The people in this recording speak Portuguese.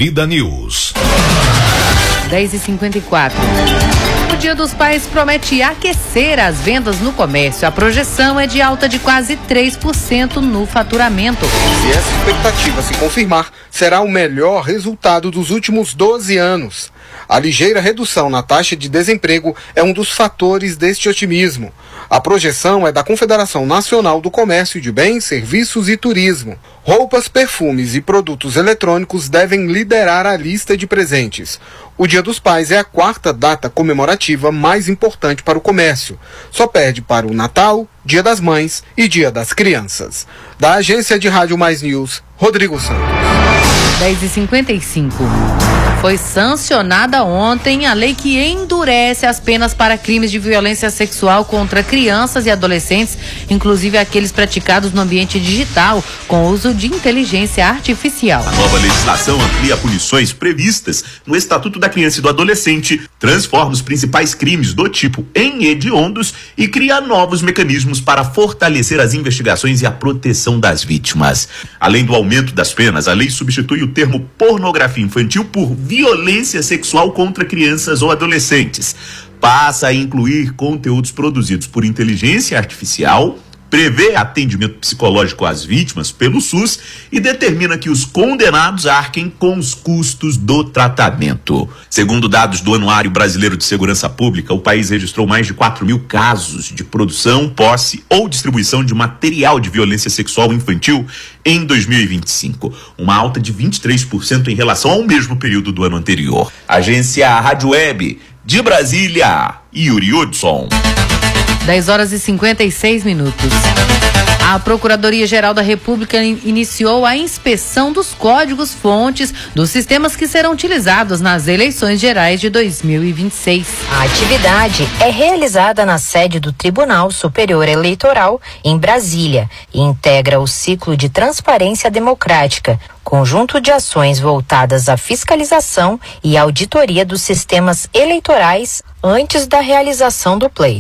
Vida News. 10h54. O Dia dos Pais promete aquecer as vendas no comércio. A projeção é de alta de quase 3% no faturamento. Se essa expectativa se confirmar, será o melhor resultado dos últimos 12 anos. A ligeira redução na taxa de desemprego é um dos fatores deste otimismo. A projeção é da Confederação Nacional do Comércio de Bens, Serviços e Turismo. Roupas, perfumes e produtos eletrônicos devem liderar a lista de presentes. O Dia dos Pais é a quarta data comemorativa mais importante para o comércio. Só perde para o Natal, Dia das Mães e Dia das Crianças. Da Agência de Rádio Mais News, Rodrigo Santos. 10h55. Foi sancionada ontem a lei que endurece as penas para crimes de violência sexual contra crianças e adolescentes, inclusive aqueles praticados no ambiente digital, com uso de inteligência artificial. A nova legislação amplia punições previstas no Estatuto da Criança e do Adolescente, transforma os principais crimes do tipo em hediondos e cria novos mecanismos para fortalecer as investigações e a proteção das vítimas. Além do aumento das penas, a lei substitui o termo pornografia infantil por violência sexual contra crianças ou adolescentes. Passa a incluir conteúdos produzidos por inteligência artificial, prevê atendimento psicológico às vítimas pelo SUS e determina que os condenados arquem com os custos do tratamento. Segundo dados do Anuário Brasileiro de Segurança Pública, o país registrou mais de 4.000 casos de produção, posse ou distribuição de material de violência sexual infantil em 2025, uma alta de 23% em relação ao mesmo período do ano anterior. Agência Rádio Web de Brasília, Yuri Hudson. 10h56. A Procuradoria-Geral da República iniciou a inspeção dos códigos-fontes dos sistemas que serão utilizados nas eleições gerais de 2026. A atividade é realizada na sede do Tribunal Superior Eleitoral, em Brasília, e integra o ciclo de transparência democrática, conjunto de ações voltadas à fiscalização e auditoria dos sistemas eleitorais antes da realização do pleito.